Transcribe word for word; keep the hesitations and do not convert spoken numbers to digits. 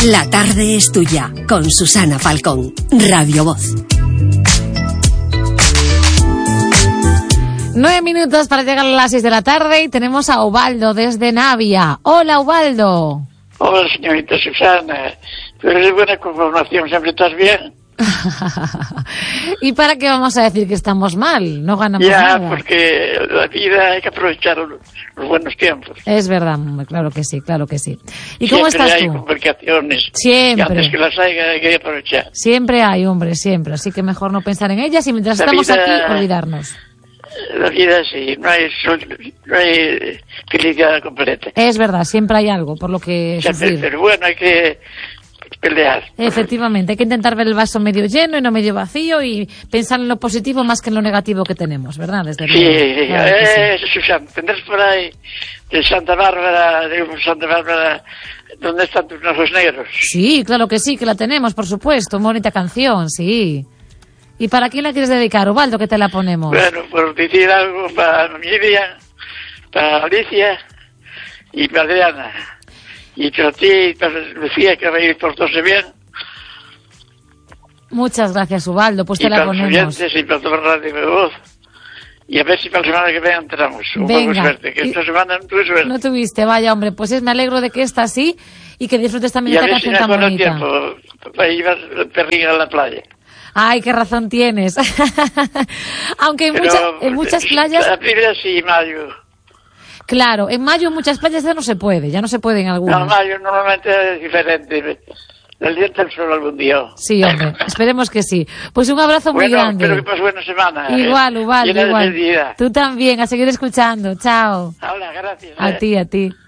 La tarde es tuya, con Susana Falcón, Radio Voz. Nueve minutos para llegar a las seis de la tarde y tenemos a Ubaldo desde Navia. Hola, Ubaldo. Hola, señorita Susana. Pero es buena conformación, ¿siempre estás bien? ¿Y para qué vamos a decir que estamos mal? No ganamos ya, nada. Ya, porque la vida hay que aprovechar los, los buenos tiempos. Es verdad, claro que sí, claro que sí. ¿Y cómo siempre estás hay tú? complicaciones. Siempre. Y antes que las haya hay que aprovechar. Siempre hay, hombre, siempre. Así que mejor no pensar en ellas y mientras la estamos vida, aquí, olvidarnos. La vida sí, no hay, no hay felicidad completa. Es verdad, siempre hay algo por lo que siempre, sufrir. Pero bueno, hay que pelear. Efectivamente, hay que intentar ver el vaso medio lleno y no medio vacío y pensar en lo positivo más que en lo negativo que tenemos, ¿verdad? Desde sí, luego. Claro eh, sí. Susana, tendrás por ahí de Santa Bárbara, de Santa Bárbara, ¿dónde están tus ojos negros? Sí, claro que sí, que la tenemos, por supuesto, una bonita canción, sí. ¿Y para quién la quieres dedicar, Ubaldo, que te la ponemos? Bueno, por decir algo para Miriam, para Alicia y para Adriana. Y para ti, para Lucía, que va a ir portarse bien. Muchas gracias, Ubaldo, pues te y la para ponemos. Los oyentes y para toda la radio de Voz. Y a ver si para la semana que viene entramos. Un poco de suerte, que esta semana no tuve suerte. No tuviste, vaya, hombre, pues es, me alegro de que esta así y que disfrutes también esta canción tan bonita. Y a ver si me acuerdo tiempo para ir a perriga a la playa. Ay, qué razón tienes. Aunque en, Pero, mucha, en muchas playas... La primera sí, mayo. Claro, en mayo en muchas playas ya no se puede, ya no se puede en algunas. No, mayo normalmente es diferente. El día del sol algún día. Sí, hombre, esperemos que sí. Pues un abrazo muy bueno, grande. Espero que pases buena semana. Igual, eh. Ubaldo, Llena igual. De Tú también, a seguir escuchando. Chao. Hola, gracias. A eh. ti, a ti.